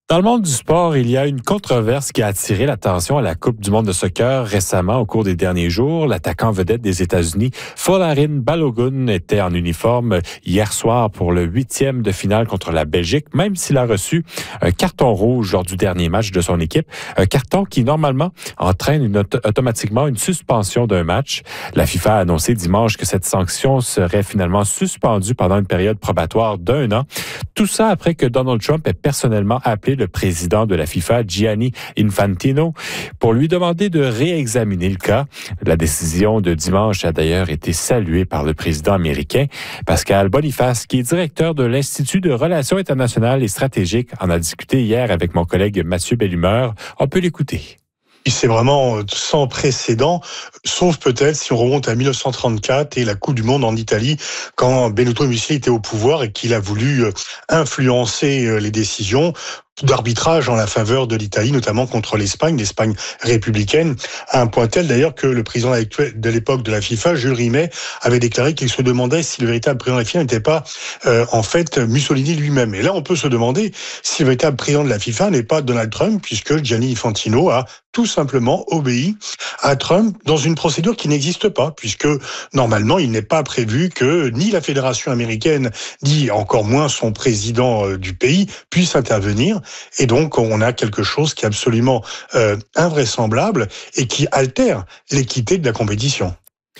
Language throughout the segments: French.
Dans le monde du sport, il y a une controverse qui a attiré l'attention à la Coupe du monde de soccer récemment au cours des derniers jours. L'attaquant vedette des États-Unis, Folarin Balogun, était en uniforme hier soir pour le 8e de finale contre la Belgique, même s'il a reçu un carton rouge lors du dernier match de son équipe. Un carton qui, normalement, entraîne automatiquement une suspension d'un match. La FIFA a annoncé dimanche que cette sanction serait finalement suspendue pendant une période probatoire d'1 an. Tout ça après que Donald Trump ait personnellement appelé le président de la FIFA, Gianni Infantino, pour lui demander de réexaminer le cas. La décision de dimanche a d'ailleurs été saluée par le président américain. Pascal Boniface, qui est directeur de l'Institut de relations internationales et stratégiques, en a discuté hier avec mon collègue Mathieu Bellumeur. On peut l'écouter. C'est vraiment sans précédent, sauf peut-être si on remonte à 1934 et la Coupe du Monde en Italie, quand Benito Mussolini était au pouvoir et qu'il a voulu influencer les décisions d'arbitrage en la faveur de l'Italie, notamment contre l'Espagne républicaine, à un point tel d'ailleurs que le président de l'époque de la FIFA, Jules Rimet, avait déclaré qu'il se demandait si le véritable président de la FIFA n'était pas en fait Mussolini lui-même. Et là, on peut se demander si le véritable président de la FIFA n'est pas Donald Trump, puisque Gianni Infantino a tout simplement obéi à Trump dans une procédure qui n'existe pas, puisque normalement, il n'est pas prévu que ni la Fédération américaine, ni encore moins son président du pays puisse intervenir. Et donc, on a quelque chose qui est absolument invraisemblable et qui altère l'équité de la compétition.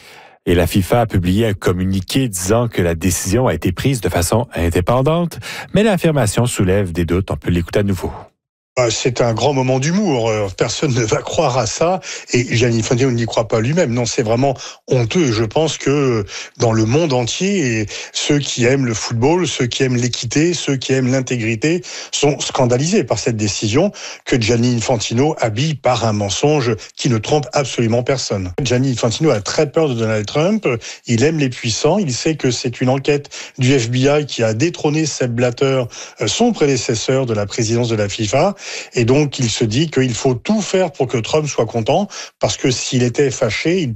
Et la FIFA a publié un communiqué disant que la décision a été prise de façon indépendante, mais l'affirmation soulève des doutes. On peut l'écouter à nouveau. C'est un grand moment d'humour. Personne ne va croire à ça. Et Gianni Infantino n'y croit pas lui-même. Non, c'est vraiment honteux. Et je pense que dans le monde entier, ceux qui aiment le football, ceux qui aiment l'équité, ceux qui aiment l'intégrité sont scandalisés par cette décision que Gianni Infantino habille par un mensonge qui ne trompe absolument personne. Gianni Infantino a très peur de Donald Trump. Il aime les puissants. Il sait que c'est une enquête du FBI qui a détrôné Sepp Blatter, son prédécesseur de la présidence de la FIFA. Et donc, il se dit qu'il faut tout faire pour que Trump soit content, parce que s'il était fâché, il